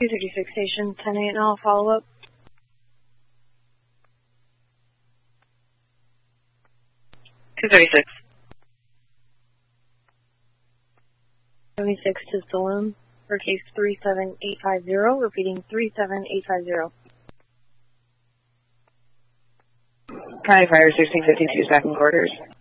236 station, 10-8 now, follow-up. $236. 76 to Saloon for case 37850, repeating 37850. County Fire 1652, second quarters.